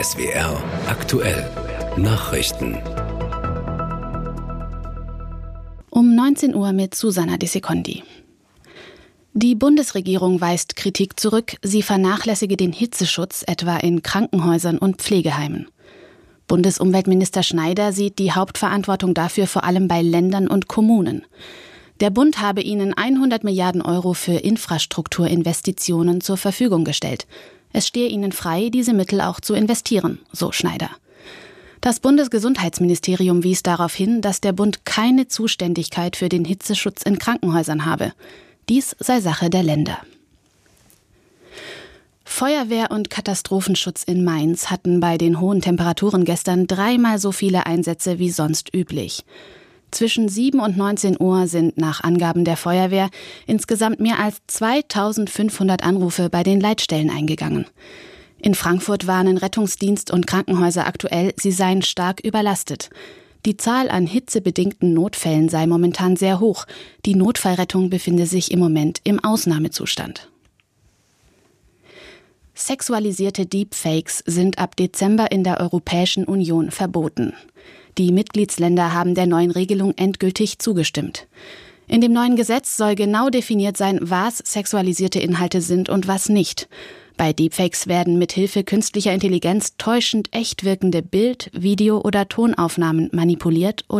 SWR aktuell Nachrichten. Um 19 Uhr mit Susanna De Secondi. Die Bundesregierung weist Kritik zurück, sie vernachlässige den Hitzeschutz etwa in Krankenhäusern und Pflegeheimen. Bundesumweltminister Schneider sieht die Hauptverantwortung dafür vor allem bei Ländern und Kommunen. Der Bund habe ihnen 100 Milliarden Euro für Infrastrukturinvestitionen zur Verfügung gestellt. Es stehe ihnen frei, diese Mittel auch zu investieren, so Schneider. Das Bundesgesundheitsministerium wies darauf hin, dass der Bund keine Zuständigkeit für den Hitzeschutz in Krankenhäusern habe. Dies sei Sache der Länder. Feuerwehr und Katastrophenschutz in Mainz hatten bei den hohen Temperaturen gestern 3-mal so viele Einsätze wie sonst üblich. Zwischen 7 und 19 Uhr sind nach Angaben der Feuerwehr insgesamt mehr als 2500 Anrufe bei den Leitstellen eingegangen. In Frankfurt warnen Rettungsdienst und Krankenhäuser aktuell, sie seien stark überlastet. Die Zahl an hitzebedingten Notfällen sei momentan sehr hoch. Die Notfallrettung befinde sich im Moment im Ausnahmezustand. Sexualisierte Deepfakes sind ab Dezember in der Europäischen Union verboten. Die Mitgliedsländer haben der neuen Regelung endgültig zugestimmt. In dem neuen Gesetz soll genau definiert sein, was sexualisierte Inhalte sind und was nicht. Bei Deepfakes werden mithilfe künstlicher Intelligenz täuschend echt wirkende Bild-, Video- oder Tonaufnahmen manipuliert